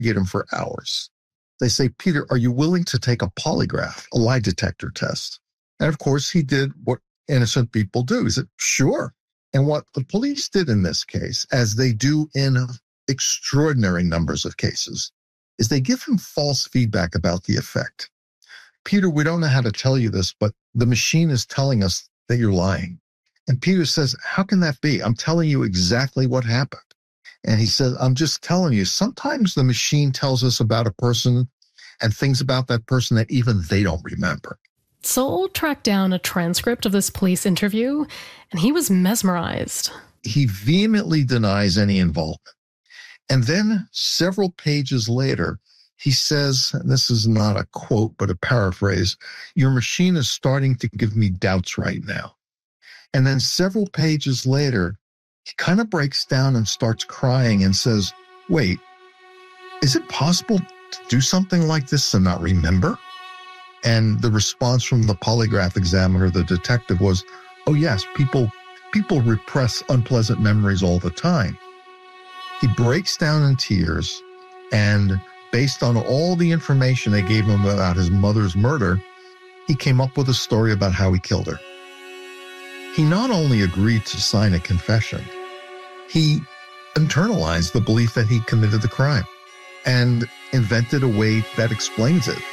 interrogate him for hours. They say, Peter, are you willing to take a polygraph, a lie detector test? And of course, he did what innocent people do. He said, sure. And what the police did in this case, as they do in extraordinary numbers of cases, is they give him false feedback about the effect. Peter, we don't know how to tell you this, but the machine is telling us that you're lying. And Peter says, how can that be? I'm telling you exactly what happened. And he says, I'm just telling you, sometimes the machine tells us about a person and things about that person that even they don't remember. Saul tracked down a transcript of this police interview, and he was mesmerized. He vehemently denies any involvement. And then several pages later, he says, and this is not a quote, but a paraphrase, your machine is starting to give me doubts right now. And then several pages later, he kind of breaks down and starts crying and says, wait, is it possible to do something like this and not remember? And the response from the polygraph examiner, the detective, was, oh yes, people repress unpleasant memories all the time. He breaks down in tears, and based on all the information they gave him about his mother's murder, he came up with a story about how he killed her. He not only agreed to sign a confession, he internalized the belief that he committed the crime and invented a way that explains it.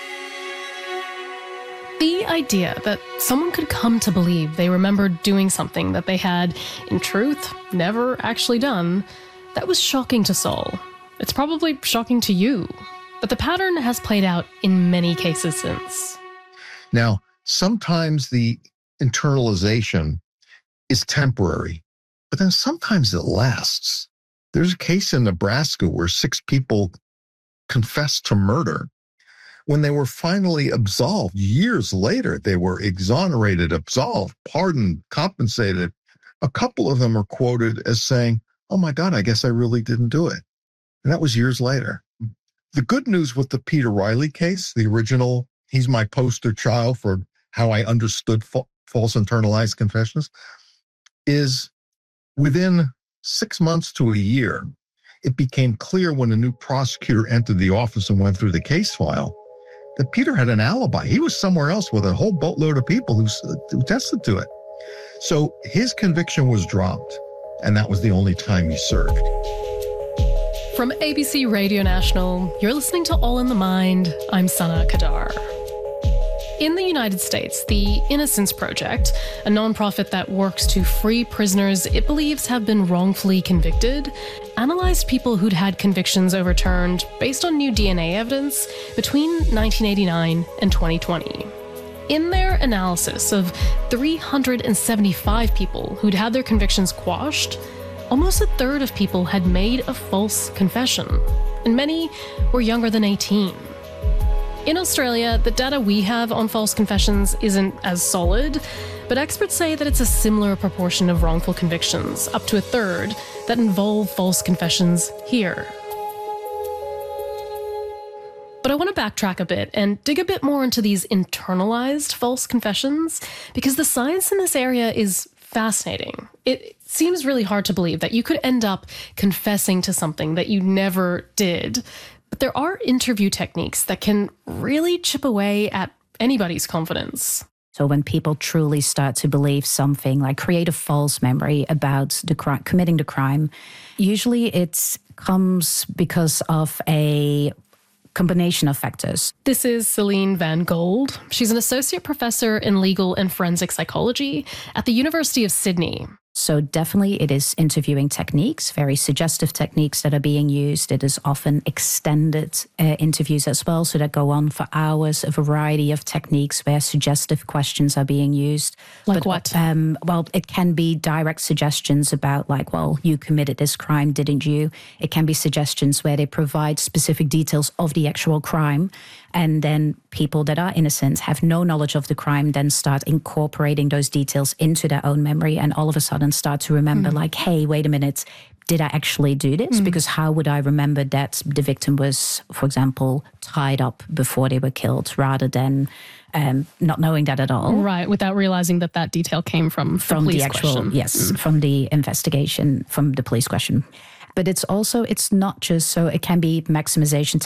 The idea that someone could come to believe they remembered doing something that they had, in truth, never actually done, that was shocking to Saul. It's probably shocking to you. But the pattern has played out in many cases since. Now, sometimes the internalization is temporary, but then sometimes it lasts. There's a case in Nebraska where 6 people confessed to murder. When they were finally absolved, years later, they were exonerated, absolved, pardoned, compensated. A couple of them are quoted as saying, oh my God, I guess I really didn't do it. And that was years later. The good news with the Peter Riley case, the original, he's my poster child for how I understood false internalized confessions, is within 6 months to a year, it became clear when a new prosecutor entered the office and went through the case file that Peter had an alibi. He was somewhere else with a whole boatload of people who tested to it. So his conviction was dropped, and that was the only time he served. From ABC Radio National, you're listening to All in the Mind. I'm Sana Kadar. In the United States, the Innocence Project, a nonprofit that works to free prisoners it believes have been wrongfully convicted, analyzed people who'd had convictions overturned based on new DNA evidence between 1989 and 2020. In their analysis of 375 people who'd had their convictions quashed, almost a third of people had made a false confession, and many were younger than 18. In Australia, the data we have on false confessions isn't as solid, but experts say that it's a similar proportion of wrongful convictions, up to a third, that involve false confessions here. But I want to backtrack a bit and dig a bit more into these internalized false confessions, because the science in this area is fascinating. It seems really hard to believe that you could end up confessing to something that you never did. But there are interview techniques that can really chip away at anybody's confidence. So when people truly start to believe something, like create a false memory about the committing the crime, usually it comes because of a combination of factors. This is Celine Van Gold. She's an associate professor in legal and forensic psychology at the University of Sydney. So definitely it is interviewing techniques, very suggestive techniques that are being used. It is often extended interviews as well, so that go on for hours, a variety of techniques where suggestive questions are being used. Like what? Well, it can be direct suggestions about like, well, you committed this crime, didn't you? It can be suggestions where they provide specific details of the actual crime. And then people that are innocent, have no knowledge of the crime, then start incorporating those details into their own memory and all of a sudden start to remember like, hey, wait a minute, did I actually do this? Because how would I remember that the victim was, for example, tied up before they were killed rather than not knowing that at all? Right, without realizing that that detail came from the police question. Yes, from the investigation, from the police question. But it's not just, so it can be maximization